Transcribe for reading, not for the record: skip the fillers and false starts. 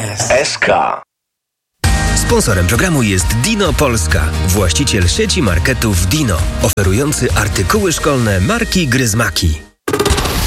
SK. Sponsorem programu jest Dino Polska, właściciel sieci marketów Dino, oferujący artykuły szkolne marki Gryzmaki.